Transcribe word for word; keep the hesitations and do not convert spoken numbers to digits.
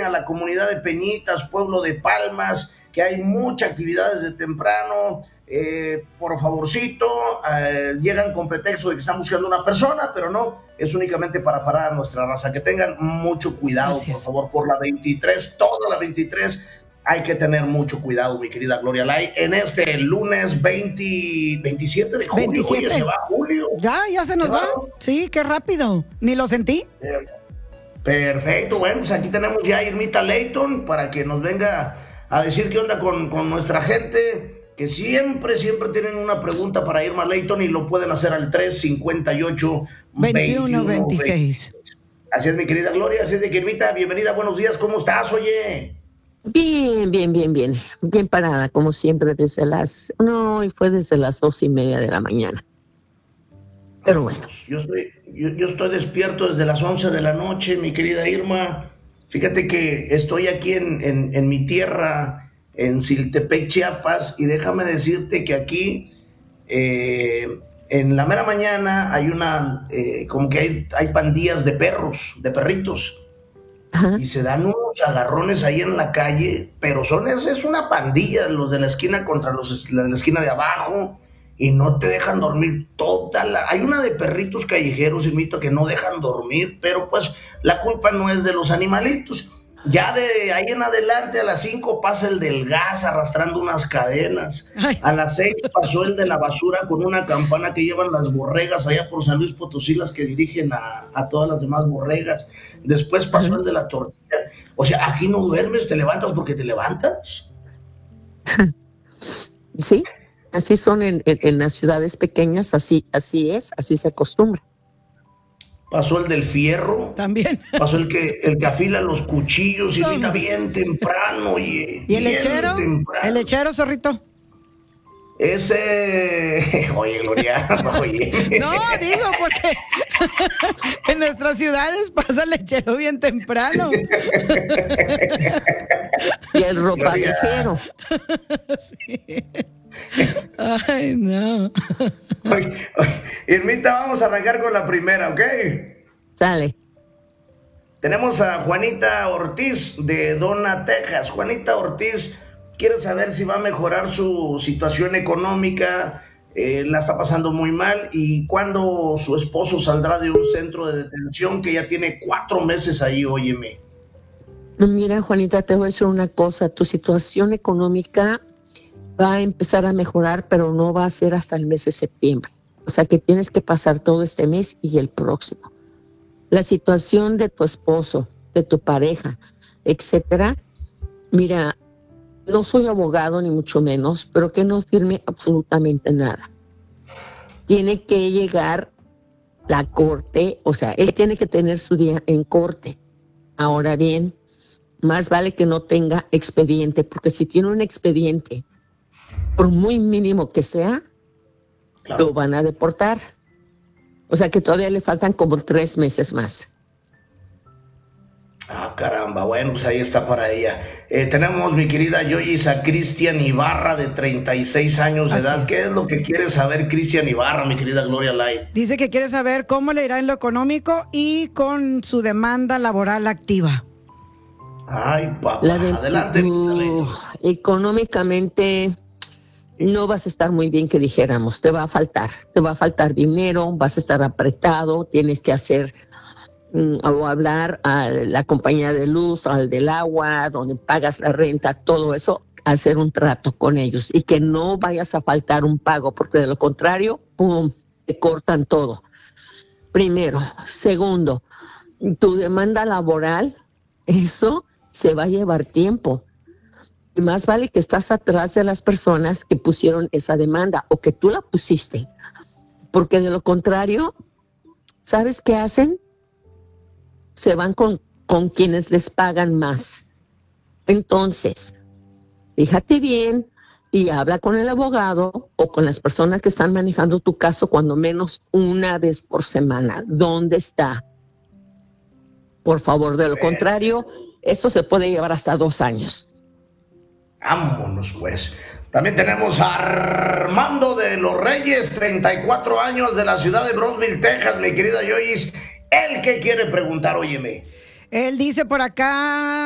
a la comunidad de Peñitas, pueblo de Palmas, que hay mucha actividad desde temprano. Eh, por favorcito, eh, llegan con pretexto de que están buscando una persona, pero no, es únicamente para parar a nuestra raza. Que tengan mucho cuidado, por favor, por la veintitrés, toda la veintitrés, hay que tener mucho cuidado, mi querida Gloria Lai, en este lunes veinte, veintisiete de julio. veintisiete. Oye, se va julio. Ya, ya se nos va. va. Sí, qué rápido. Ni lo sentí. Eh, perfecto, bueno, pues aquí tenemos ya a Irmita Leighton para que nos venga a decir qué onda con, con nuestra gente, que siempre, siempre tienen una pregunta para Irma Leighton y lo pueden hacer al tres cincuenta y ocho, veintiuno veintiséis. Así es, mi querida Gloria, así es de que Irmita, bienvenida, buenos días, ¿cómo estás, oye? Bien, bien, bien, bien, bien parada, como siempre, desde las, no, y fue desde las dos y media de la mañana. Pero bueno. Yo estoy, yo, yo estoy despierto desde las once de la noche, mi querida Irma. Fíjate que estoy aquí en, en, en mi tierra, en Siltepec, Chiapas, y déjame decirte que aquí, eh, en la mera mañana, hay una, eh, como que hay, hay pandillas de perros, de perritos, Ajá. y se dan unos agarrones ahí en la calle, pero son, es, es una pandilla, los de la esquina contra los de la esquina de abajo, y no te dejan dormir toda la... Hay una de perritos callejeros, invito, que no dejan dormir, pero pues la culpa no es de los animalitos. Ya de ahí en adelante, a las cinco pasa el del gas arrastrando unas cadenas. Ay. A las seis pasó el de la basura con una campana que llevan las borregas allá por San Luis Potosí, las que dirigen a, a todas las demás borregas. Después pasó el de la tortilla. O sea, aquí no duermes, te levantas porque te levantas. Sí, así son en, en, en las ciudades pequeñas, así, así es, así se acostumbra. Pasó el del fierro. También. Pasó el que, el que afila los cuchillos y grita bien temprano. Y, ¿Y el bien lechero? temprano. ¿El lechero, zorrito? Ese... Oye, Gloria, oye. No, digo, porque en nuestras ciudades pasa el lechero bien temprano. Y el ropavejero. Sí. Ay, no. Oye, oye, Irmita, vamos a arrancar con la primera, ¿ok? Sale. Tenemos a Juanita Ortiz de Donna, Texas. Juanita Ortiz quiere saber si va a mejorar su situación económica, eh, la está pasando muy mal, y cuándo su esposo saldrá de un centro de detención que ya tiene cuatro meses ahí, óyeme. Mira, Juanita, te voy a decir una cosa. Tu situación económica va a empezar a mejorar, pero no va a ser hasta el mes de septiembre. O sea que tienes que pasar todo este mes y el próximo. La situación de tu esposo, de tu pareja, etcétera. Mira, no soy abogado ni mucho menos, pero que no firme absolutamente nada. Tiene que llegar la corte, o sea, él tiene que tener su día en corte. Ahora bien, más vale que no tenga expediente, porque si tiene un expediente, por muy mínimo que sea, Claro. lo van a deportar. O sea que todavía le faltan como tres meses más. Ah, caramba, bueno, pues ahí está para ella. Eh, tenemos, mi querida Yoyis, a Cristian Ibarra, de treinta y seis años de Así edad. es. ¿Qué es lo que quiere saber Cristian Ibarra, mi querida Gloria Light? Dice que quiere saber cómo le irá en lo económico y con su demanda laboral activa. Ay, papá, La de- adelante. uh, económicamente no vas a estar muy bien, que dijéramos. Te va a faltar, te va a faltar dinero, vas a estar apretado, tienes que hacer mm, o hablar a la compañía de luz, al del agua, donde pagas la renta, todo eso, hacer un trato con ellos y que no vayas a faltar un pago, porque de lo contrario, pum, te cortan todo. Primero. Segundo, tu demanda laboral, eso se va a llevar tiempo. Y más vale que estás atrás de las personas que pusieron esa demanda o que tú la pusiste, porque de lo contrario, ¿sabes qué hacen? Se van con, con quienes les pagan más. Entonces, fíjate bien y habla con el abogado o con las personas que están manejando tu caso cuando menos una vez por semana. ¿Dónde está? Por favor, de lo contrario, eso se puede llevar hasta dos años. Vámonos, pues. También tenemos a Armando de los Reyes, treinta y cuatro años, de la ciudad de Brownsville, Texas, mi querida Yoyis. El que quiere preguntar, óyeme. Él dice por acá...